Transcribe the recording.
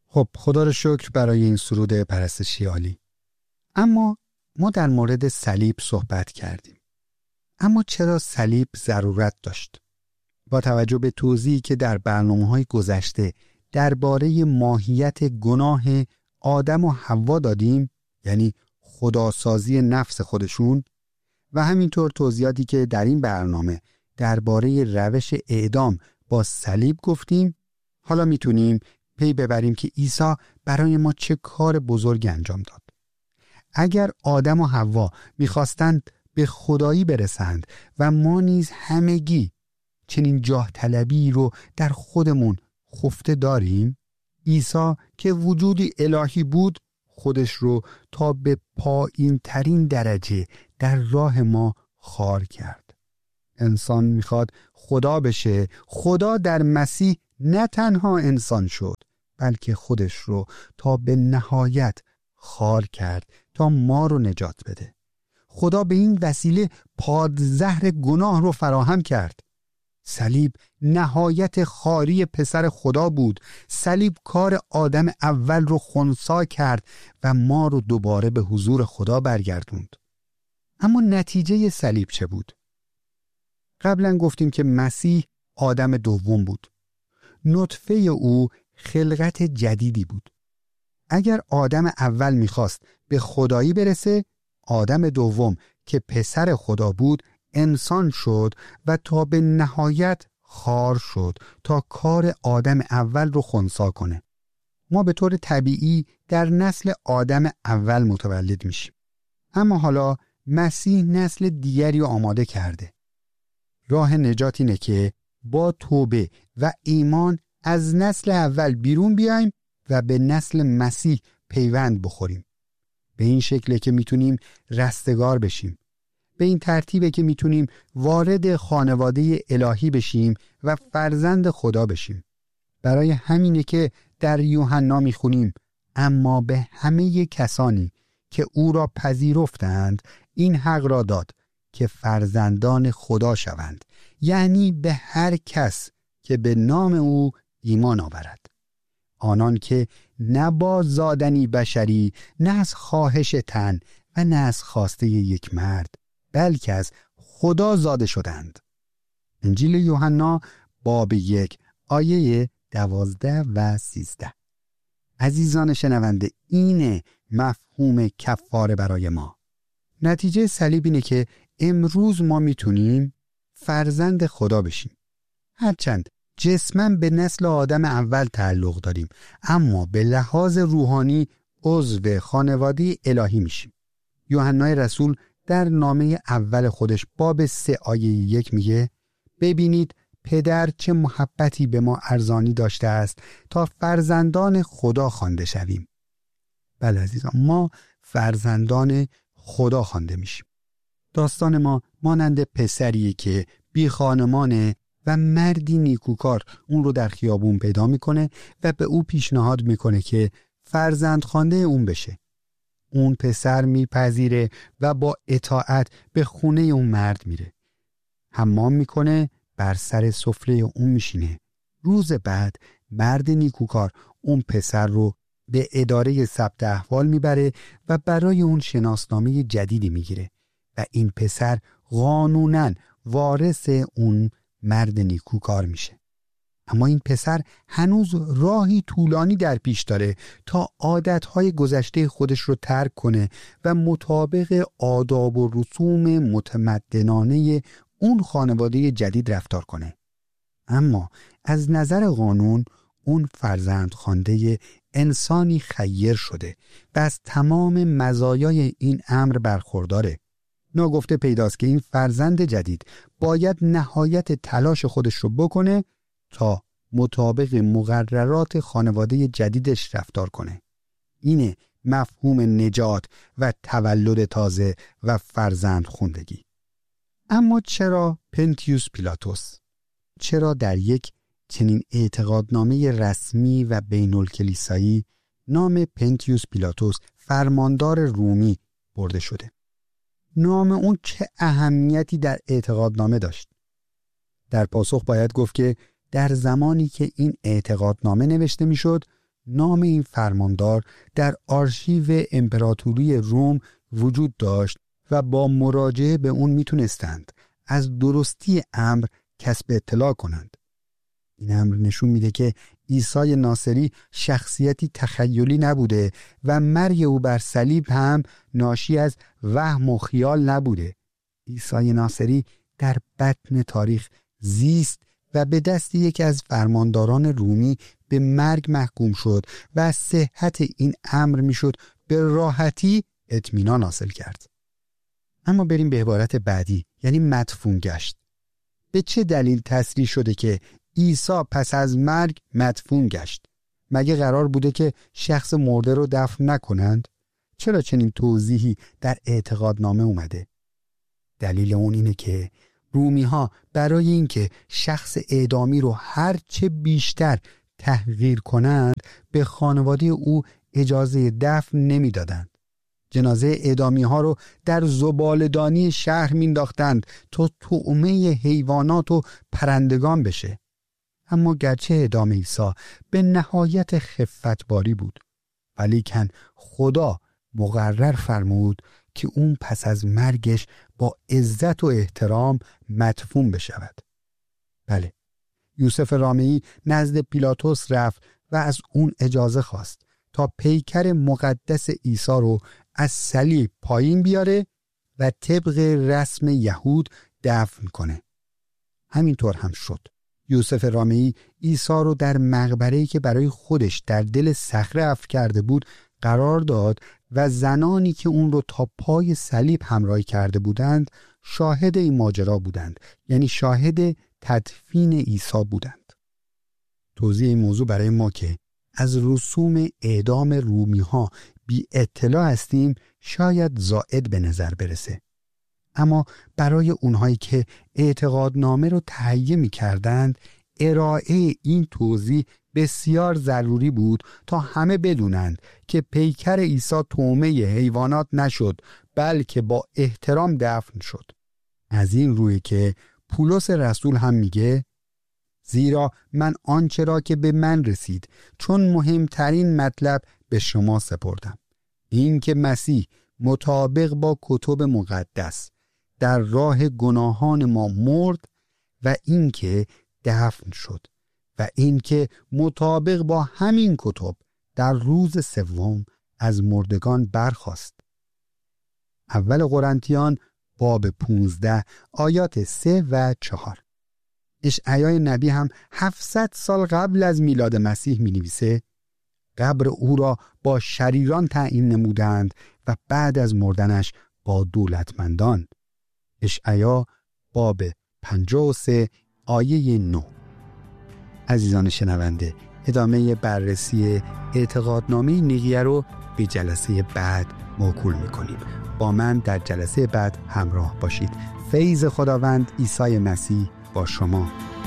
خب خدا رو شکر برای این سرود پرستشی عالی. اما ما در مورد صلیب صحبت کردیم. اما چرا صلیب ضرورت داشت؟ با توجه به توضیحی که در برنامه‌های گذشته درباره ماهیت گناه آدم و حوا دادیم، یعنی خداسازی نفس خودشون، و همینطور توضیحاتی که در این برنامه درباره روش اعدام با صلیب گفتیم، حالا میتونیم پی ببریم که عیسی برای ما چه کار بزرگ انجام داد. اگر آدم و حوا میخواستند به خدایی برسند و ما نیز همگی چنین جاه طلبی رو در خودمون خفته داریم، عیسی که وجودی الهی بود خودش رو تا به پایین ترین درجه در راه ما خوار کرد. انسان میخواد خدا بشه. خدا در مسیح نه تنها انسان شد بلکه خودش رو تا به نهایت خوار کرد تا ما رو نجات بده. خدا به این وسیله پادزهر گناه رو فراهم کرد. صلیب نهایت خواری پسر خدا بود. صلیب کار آدم اول رو خنثی کرد و ما رو دوباره به حضور خدا برگردوند. اما نتیجه صلیب چه بود؟ قبلا گفتیم که مسیح آدم دوم بود. نطفه او خلقت جدیدی بود. اگر آدم اول میخواست به خدایی برسه، آدم دوم که پسر خدا بود انسان شد و تا به نهایت خوار شد تا کار آدم اول رو خنثی کنه. ما به طور طبیعی در نسل آدم اول متولد میشیم. اما حالا مسیح نسل دیگری رو آماده کرده. راه نجات اینه که با توبه و ایمان از نسل اول بیرون بیایم و به نسل مسیح پیوند بخوریم. به این شکله که میتونیم رستگار بشیم. به این ترتیبه که میتونیم وارد خانواده الهی بشیم و فرزند خدا بشیم. برای همینه که در یوحنا میخونیم اما به همه کسانی که او را پذیرفتند این حق را داد که فرزندان خدا شوند، یعنی به هر کس که به نام او ایمان آورد. آنان که نه با زادنی بشری، نه از خواهش تن و نه از خواسته یک مرد، بلکه از خدا زاده شدند. انجیل یوحنا باب 1 آیه 12 و 13. عزیزان شنونده، اینه مفهوم کفاره برای ما. نتیجه صلیب اینه که امروز ما میتونیم فرزند خدا بشیم. هرچند جسماً به نسل آدم اول تعلق داریم، اما به لحاظ روحانی عضو خانواده الهی میشیم. یوحنای رسول در نامه اول خودش باب 3 آیه 1 میگه ببینید پدر چه محبتی به ما ارزانی داشته است تا فرزندان خدا خوانده شویم. بله عزیزان، ما فرزندان خدا خوانده میشیم. داستان ما مانند پسریه که بی خانمانه و مردی نیکوکار اون رو در خیابون پیدا میکنه و به او پیشنهاد میکنه که فرزند خوانده اون بشه. اون پسر میپذیره و با اطاعت به خونه اون مرد میره. حمام میکنه، بر سر سفره اون میشینه. روز بعد مرد نیکوکار اون پسر رو به اداره ثبت احوال میبره و برای اون شناسنامه جدیدی میگیره و این پسر قانوناً وارث اون مرد نیکوکار میشه. اما این پسر هنوز راهی طولانی در پیش داره تا عادتهای گذشته خودش رو ترک کنه و مطابق آداب و رسوم متمدنانه اون خانواده جدید رفتار کنه. اما از نظر قانون اون فرزند خوانده انسانی خیر شده و از تمام مزایای این امر برخورداره. ناگفته پیداست که این فرزند جدید باید نهایت تلاش خودش رو بکنه تا مطابق مقررات خانواده جدیدش رفتار کنه. اینه مفهوم نجات و تولد تازه و فرزند خوندگی. اما چرا پنتیوس پیلاتوس؟ چرا در یک چنین اعتقادنامه رسمی و بین الکلیسایی نام پنتیوس پیلاتوس فرماندار رومی برده شده؟ نام اون چه اهمیتی در اعتقادنامه داشت؟ در پاسخ باید گفت که در زمانی که این اعتقادنامه نوشته میشد، نام این فرماندار در آرشیو امپراتوری روم وجود داشت و با مراجعه به اون میتونستند از درستی امر کسب اطلاع کنند. این امر نشون میده که عیسی ناصری شخصیتی تخیلی نبوده و مرگ او بر صلیب هم ناشی از وهم و خیال نبوده. عیسی ناصری در بطن تاریخ زیست و به دست یکی از فرمانداران رومی به مرگ محکوم شد و از صحت این امر میشد به راحتی اطمینان حاصل کرد. اما بریم به عبارت بعدی، یعنی مدفون گشت. به چه دلیل تصریح شده که عیسی پس از مرگ مدفون گشت؟ مگه قرار بوده که شخص مرده رو دفن نکنند؟ چرا چنین توضیحی در اعتقادنامه اومده؟ دلیل اون اینه که رومی ها برای اینکه شخص اعدامی رو هر چه بیشتر تحقیر کنند به خانواده او اجازه دفن نمیدادند. جنازه اعدامی ها رو در زباله‌دانی شهر مینداختند تا طعمه حیوانات و پرندگان بشه. اما گرچه اعدام عیسی به نهایت خفتباری بود، ولیکن خدا مقرر فرمود که اون پس از مرگش با عزت و احترام مدفون بشود. بله، یوسف رامئی نزد پیلاتوس رفت و از اون اجازه خواست تا پیکر مقدس عیسی رو از صلیب پایین بیاره و طبق رسم یهود دفن کنه. همینطور هم شد. یوسف رامئی عیسی رو در مقبره‌ای که برای خودش در دل صخره حفر کرده بود قرار داد و زنانی که اون رو تا پای صلیب همراهی کرده بودند شاهد این ماجرا بودند، یعنی شاهد تدفین عیسی بودند. توضیح این موضوع برای ما که از رسوم اعدام رومی ها بی اطلاع هستیم شاید زائد به نظر برسه، اما برای اونهایی که اعتقادنامه رو تهیه می کردند ارائه این توضیح بسیار ضروری بود تا همه بدونند که پیکر عیسی طعمه حیوانات نشد، بلکه با احترام دفن شد. از این روی که پولس رسول هم میگه زیرا من آنچه را که به من رسید چون مهمترین مطلب به شما سپردم، این که مسیح مطابق با کتب مقدس در راه گناهان ما مرد و این که دفن شد و این که مطابق با همین کتب در روز سوم از مردگان برخاست. اول قرنتیان باب 15 آیات 3 و 4. اشعیای نبی هم 700 سال قبل از میلاد مسیح می نویسه قبر او را با شریران تعیین نمودند و بعد از مردنش با دولتمندان. اشعیا باب 53 آیه 9. عزیزان شنونده، ادامه بررسی اعتقادنامه نیقیه رو به جلسه بعد موکول می‌کنیم. با من در جلسه بعد همراه باشید. فیض خداوند عیسی مسیح با شما.